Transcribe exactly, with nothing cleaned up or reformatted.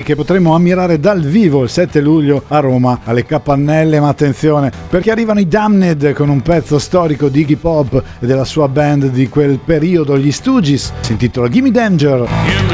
che potremo ammirare dal vivo il sette luglio a Roma alle Capannelle. Ma attenzione, perché arrivano i Damned con un pezzo storico di Iggy Pop e della sua band di quel periodo, gli Stooges. Si intitola Gimme Danger.